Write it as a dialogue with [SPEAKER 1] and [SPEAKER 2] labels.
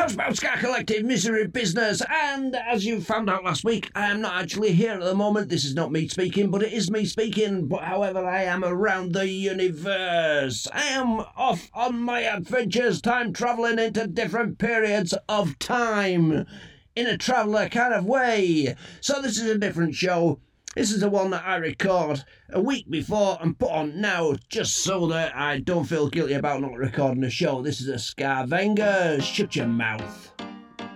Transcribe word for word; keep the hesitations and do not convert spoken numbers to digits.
[SPEAKER 1] How's about Ska Collective Misery Business? And as you found out last week, I am not actually here at the moment. This is not me speaking, but it is me speaking. But however, I am around the universe. I am off on my adventures, time travelling into different periods of time in a traveller kind of way. So this is a different show. This is the one that I record a week before and put on now, just so that I don't feel guilty about not recording a show. This is a Scavenger. Shut your mouth.